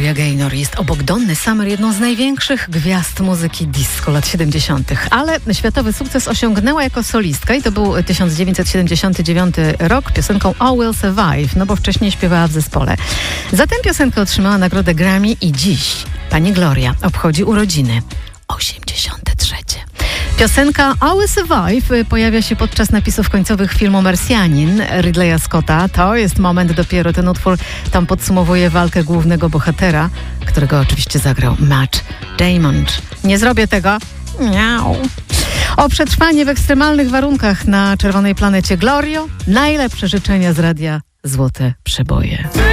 Gloria Gaynor jest obok Donny Summer jedną z największych gwiazd muzyki disco lat 70. Ale światowy sukces osiągnęła jako solistka i to był 1979 rok piosenką I Will Survive, no bo wcześniej śpiewała w zespole. Za tę piosenkę otrzymała nagrodę Grammy i dziś pani Gloria obchodzi urodziny 83. Piosenka I Will Survive pojawia się podczas napisów końcowych filmu Marsjanin Ridleya Scotta. To jest moment dopiero, ten utwór tam podsumowuje walkę głównego bohatera, którego oczywiście zagrał Matt Damon. Nie zrobię tego. Miau. O przetrwanie w ekstremalnych warunkach na czerwonej planecie. Glorio, najlepsze życzenia z radia Złote Przeboje.